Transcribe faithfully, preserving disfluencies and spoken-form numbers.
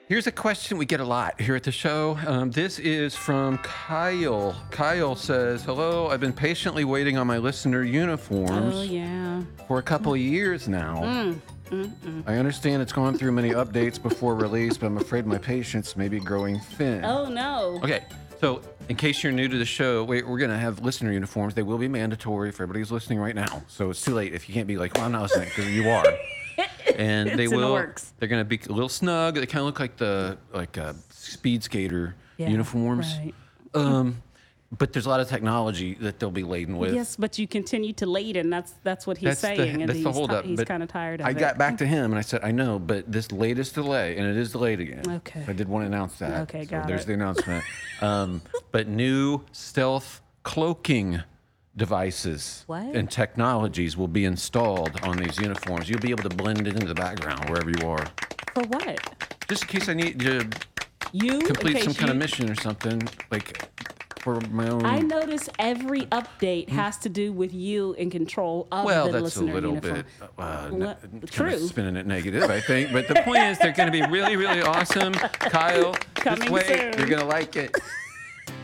Here's a question we get a lot here at the show. Um, this is from Kyle. Kyle says, "Hello, I've been patiently waiting on my listener uniforms Oh, yeah. for a couple of years now. Mm, mm, mm. I understand it's gone through many updates before release, but I'm afraid my patience may be growing thin." Oh, no. Okay, so in case you're new to the show, wait, we're going to have listener uniforms. They will be mandatory for everybody who's listening right now. So it's too late if you can't be like, well, I'm not listening, because you are. And they It's in the will. works. They're going to be a little snug. They kind of look like the like uh, speed skater Yeah, uniforms. right. Um, but there's a lot of technology that they'll be laden with. Yes, but you continue to laden. That's that's what he's That's the- saying. and that's the he's holdup, He's but kind of tired of I it. got back to him and I said, I know, but this latest delay, and it is delayed again. Okay. I did want to announce that. Okay, so got there's it. the announcement. um, but new stealth cloaking devices What? and technologies will be installed on these uniforms. You'll be able to blend it into the background wherever you are. For what? Just in case I need to You in complete case some kind of you- mission or something, like for my own. I notice every update has to do with you in control of Well, the that's a listener little uniform. bit uh, Well, ne- kind true. of spinning it negative, I think. But the point is, they're going to be really, really awesome. Kyle, just Coming wait. soon. You're going to like it.